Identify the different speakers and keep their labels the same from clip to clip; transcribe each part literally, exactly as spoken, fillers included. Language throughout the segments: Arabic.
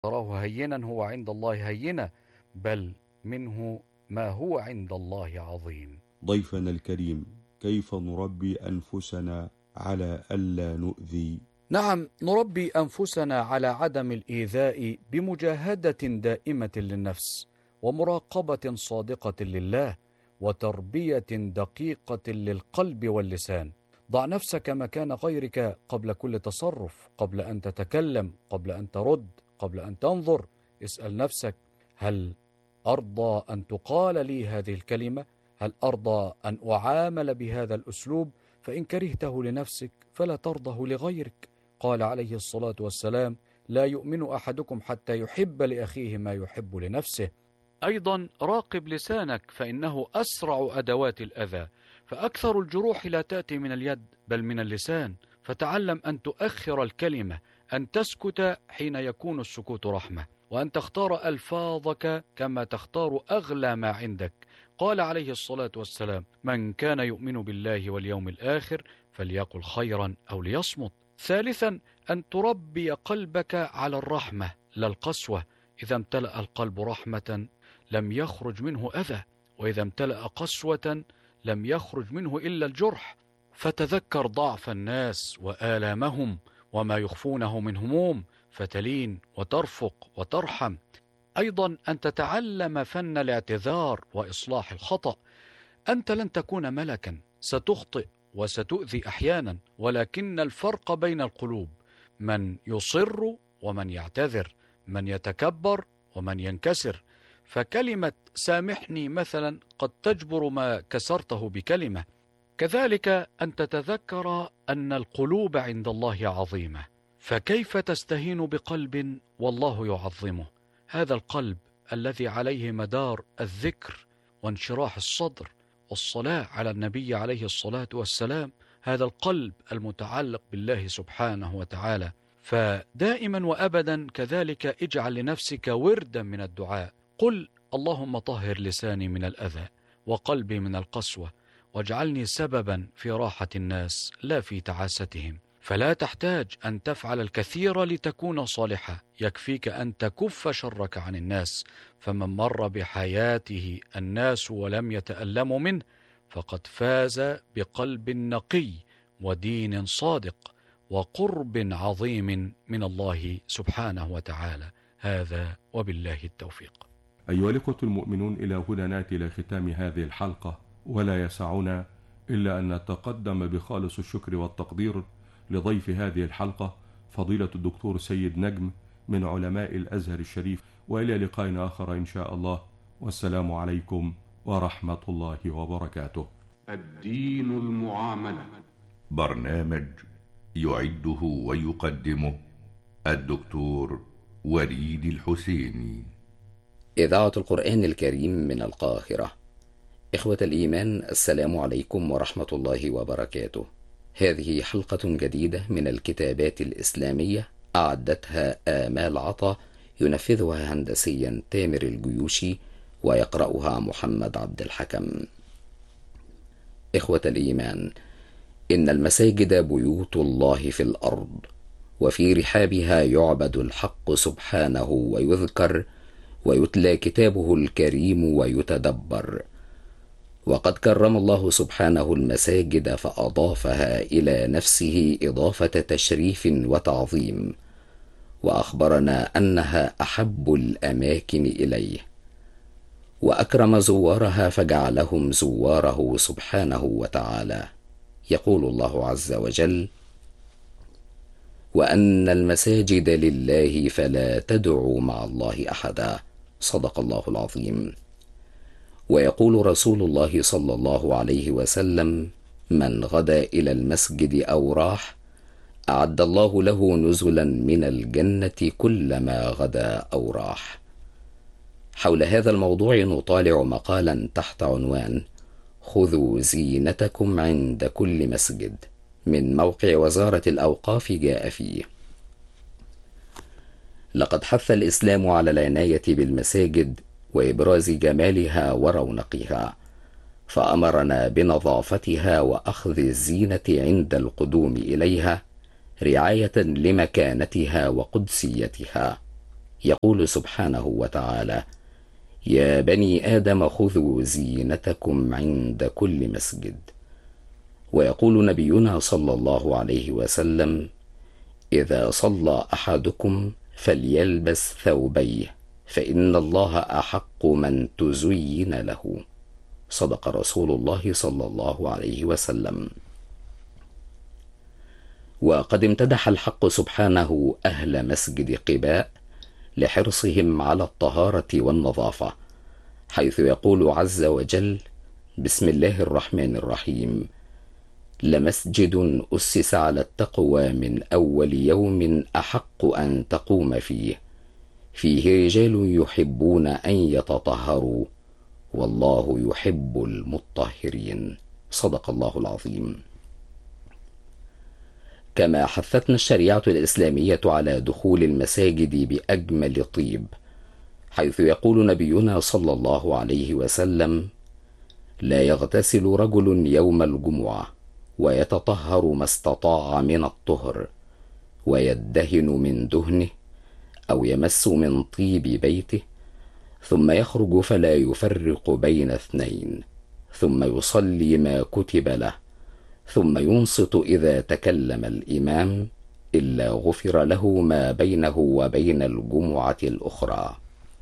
Speaker 1: تراه هينا هو عند الله هينا، بل منه ما هو عند الله عظيم.
Speaker 2: ضيفنا الكريم، كيف نربي أنفسنا على ألا نؤذي؟
Speaker 1: نعم، نربي أنفسنا على عدم الإيذاء بمجاهدة دائمة للنفس، ومراقبة صادقة لله، وتربية دقيقة للقلب واللسان. ضع نفسك مكان غيرك قبل كل تصرف، قبل أن تتكلم، قبل أن ترد، قبل أن تنظر. اسأل نفسك: هل أرضى أن تقال لي هذه الكلمة؟ هل أرضى أن أعامل بهذا الأسلوب؟ فإن كرهته لنفسك فلا ترضه لغيرك. قال عليه الصلاة والسلام: لا يؤمن أحدكم حتى يحب لأخيه ما يحب لنفسه. أيضا راقب لسانك، فإنه أسرع أدوات الأذى، فأكثر الجروح لا تأتي من اليد بل من اللسان. فتعلم أن تؤخر الكلمة، أن تسكت حين يكون السكوت رحمة، وأن تختار ألفاظك كما تختار أغلى ما عندك. قال عليه الصلاة والسلام: من كان يؤمن بالله واليوم الآخر فليقل خيرا أو ليصمت. ثالثا، أن تربي قلبك على الرحمة لا القسوة. إذا امتلأ القلب رحمة لم يخرج منه أذى، وإذا امتلأ قسوة لم يخرج منه إلا الجرح. فتذكر ضعف الناس وآلامهم وما يخفونه من هموم، فتلين وترفق وترحم. أيضا أن تتعلم فن الاعتذار وإصلاح الخطأ. أنت لن تكون ملكا، ستخطئ وستؤذي أحيانا، ولكن الفرق بين القلوب من يصر ومن يعتذر، من يتكبر ومن ينكسر. فكلمة سامحني مثلا قد تجبر ما كسرته بكلمة. كذلك أن تتذكر أن القلوب عند الله عظيمة، فكيف تستهين بقلب والله يعظمه؟ هذا القلب الذي عليه مدار الذكر وانشراح الصدر والصلاة على النبي عليه الصلاة والسلام، هذا القلب المتعلق بالله سبحانه وتعالى. فدائما وأبدا كذلك اجعل لنفسك وردا من الدعاء. قل: اللهم طهر لساني من الأذى وقلبي من القسوة، واجعلني سببا في راحة الناس لا في تعاستهم. فلا تحتاج أن تفعل الكثير لتكون صالحا، يكفيك أن تكف شرك عن الناس. فمن مر بحياته الناس ولم يتألموا منه فقد فاز بقلب نقي ودين صادق وقرب عظيم من الله سبحانه وتعالى. هذا وبالله التوفيق.
Speaker 2: أيها الإخوة المؤمنون، إلى هنا نأتي إلى ختام هذه الحلقة، ولا يسعنا إلا أن نتقدم بخالص الشكر والتقدير لضيف هذه الحلقة فضيلة الدكتور سيد نجم من علماء الأزهر الشريف. وإلى لقاء آخر إن شاء الله، والسلام عليكم ورحمة الله وبركاته.
Speaker 3: الدين المعاملة،
Speaker 4: برنامج يعده ويقدمه الدكتور وليد الحسيني.
Speaker 5: إذاعة القرآن الكريم من القاهرة. إخوة الإيمان، السلام عليكم ورحمة الله وبركاته. هذه حلقة جديدة من الكتابات الإسلامية أعدتها آمال عطا، ينفذها هندسيا تامر الجيوشي، ويقرأها محمد عبد الحكم. إخوة الإيمان، إن المساجد بيوت الله في الأرض، وفي رحابها يعبد الحق سبحانه ويذكر ويتلى كتابه الكريم ويتدبر. وقد كرم الله سبحانه المساجد فأضافها إلى نفسه إضافة تشريف وتعظيم، وأخبرنا أنها أحب الأماكن إليه، وأكرم زوارها فجعلهم زواره سبحانه وتعالى. يقول الله عز وجل: وأن المساجد لله فلا تدعوا مع الله أحدا. صدق الله العظيم. ويقول رسول الله صلى الله عليه وسلم: من غدا إلى المسجد أو راح أعد الله له نزلا من الجنة كلما غدا أو راح. حول هذا الموضوع نطالع مقالا تحت عنوان: خذوا زينتكم عند كل مسجد، من موقع وزارة الأوقاف. جاء فيه: لقد حث الإسلام على العناية بالمساجد وإبراز جمالها ورونقها، فأمرنا بنظافتها وأخذ الزينة عند القدوم إليها رعاية لمكانتها وقدسيتها. يقول سبحانه وتعالى: يا بني آدم خذوا زينتكم عند كل مسجد. ويقول نبينا صلى الله عليه وسلم: إذا صلى أحدكم فليلبس ثوبيه فإن الله أحق من تزين له. صدق رسول الله صلى الله عليه وسلم. وقد امتدح الحق سبحانه أهل مسجد قباء لحرصهم على الطهارة والنظافة، حيث يقول عز وجل: بسم الله الرحمن الرحيم: لمسجد أسس على التقوى من أول يوم أحق أن تقوم فيه فيه رجال يحبون أن يتطهروا والله يحب المطهرين. صدق الله العظيم. كما حثتنا الشريعة الإسلامية على دخول المساجد بأجمل طيب، حيث يقول نبينا صلى الله عليه وسلم: لا يغتسل رجل يوم الجمعة ويتطهر ما استطاع من الطهر ويدهن من دهنه أو يمس من طيب بيته ثم يخرج فلا يفرق بين اثنين ثم يصلي ما كتب له ثم ينصت إذا تكلم الإمام إلا غفر له ما بينه وبين الجمعة الأخرى.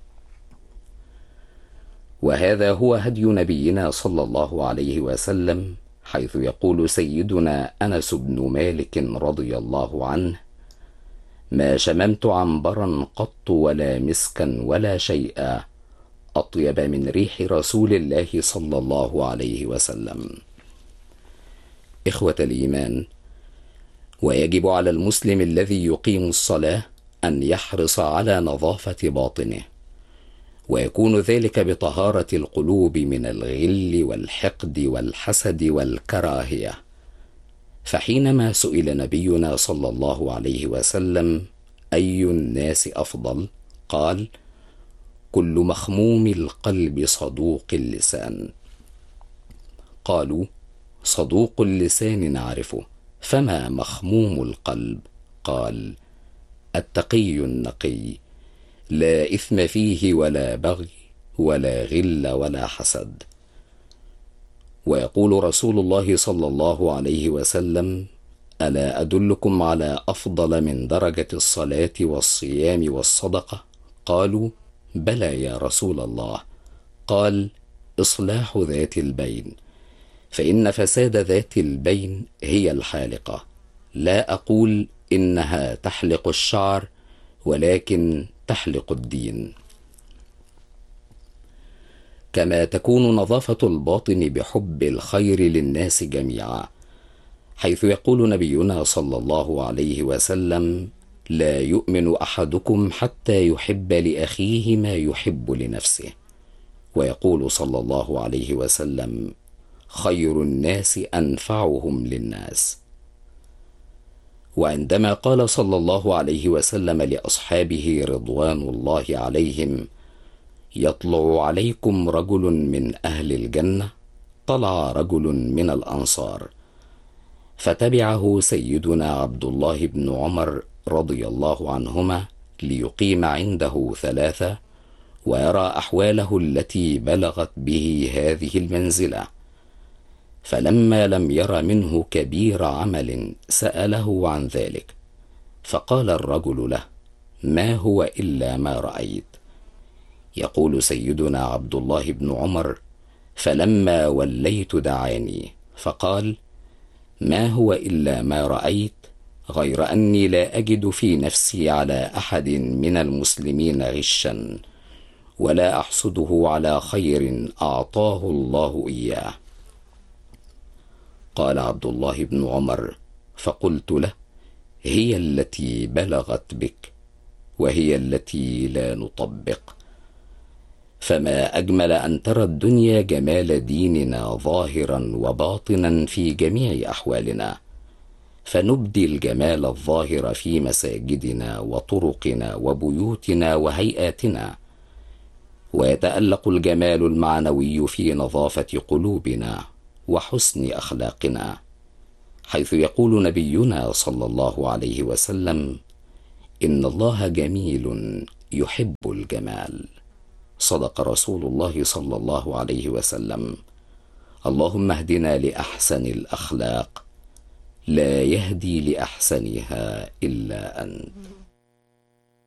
Speaker 5: وهذا هو هدي نبينا صلى الله عليه وسلم، حيث يقول سيدنا أنس بن مالك رضي الله عنه: ما شممت عنبرا قط ولا مسكا ولا شيئا أطيب من ريح رسول الله صلى الله عليه وسلم. إخوة الإيمان، ويجب على المسلم الذي يقيم الصلاة أن يحرص على نظافة باطنه، ويكون ذلك بطهارة القلوب من الغل والحقد والحسد والكراهية. فحينما سئل نبينا صلى الله عليه وسلم: أي الناس أفضل؟ قال: كل مخموم القلب صدوق اللسان. قالوا: صدوق اللسان نعرفه، فما مخموم القلب؟ قال: التقي النقي، لا إثم فيه ولا بغي ولا غل ولا حسد. ويقول رسول الله صلى الله عليه وسلم: ألا أدلكم على أفضل من درجة الصلاة والصيام والصدقة؟ قالوا: بلى يا رسول الله. قال: إصلاح ذات البين، فإن فساد ذات البين هي الحالقة. لا أقول إنها تحلق الشعر، ولكن تحلق الدين. كما تكون نظافة الباطن بحب الخير للناس جميعا، حيث يقول نبينا صلى الله عليه وسلم: لا يؤمن أحدكم حتى يحب لأخيه ما يحب لنفسه. ويقول صلى الله عليه وسلم: خير الناس أنفعهم للناس. وعندما قال صلى الله عليه وسلم لأصحابه رضوان الله عليهم: يطلع عليكم رجل من أهل الجنة، طلع رجل من الأنصار، فتبعه سيدنا عبد الله بن عمر رضي الله عنهما ليقيم عنده ثلاثة ويرى أحواله التي بلغت به هذه المنزلة. فلما لم ير منه كبير عمل سأله عن ذلك، فقال الرجل له: ما هو إلا ما رأيت؟ يقول سيدنا عبد الله بن عمر: فلما وليت دعاني فقال: ما هو إلا ما رأيت، غير أني لا أجد في نفسي على أحد من المسلمين غشا، ولا أحسده على خير أعطاه الله إياه. قال عبد الله بن عمر: فقلت له: هي التي بلغت بك، وهي التي لا نطبق. فما أجمل أن ترى الدنيا جمال ديننا ظاهرا وباطنا في جميع أحوالنا، فنبدي الجمال الظاهر في مساجدنا وطرقنا وبيوتنا وهيئاتنا، ويتألق الجمال المعنوي في نظافة قلوبنا وحسن أخلاقنا، حيث يقول نبينا صلى الله عليه وسلم: إن الله جميل يحب الجمال. صدق رسول الله صلى الله عليه وسلم: اللهم اهدنا لأحسن الأخلاق، لا يهدي لأحسنها إلا أنت.